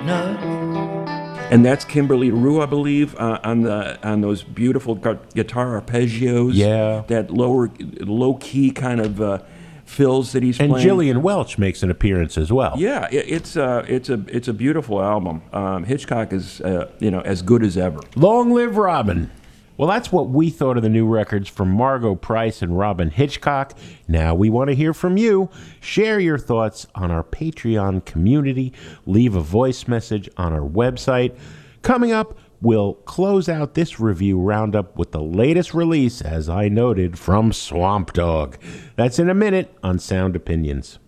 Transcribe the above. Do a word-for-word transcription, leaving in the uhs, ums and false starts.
No. And that's Kimberly Rue, I believe, uh, on the on those beautiful gu- guitar arpeggios. Yeah. That lower, low key kind of uh, fills that he's And playing. Jillian Welch makes an appearance as well. Yeah, it, it's uh, it's a it's a beautiful album. Um, Hitchcock is uh, you know as good as ever. Long live Robin. Well, that's what we thought of the new records from Margo Price and Robin Hitchcock. Now we want to hear from you. Share your thoughts on our Patreon community. Leave a voice message on our website. Coming up, we'll close out this review roundup with the latest release, as I noted, from Swamp Dogg. That's in a minute on Sound Opinions.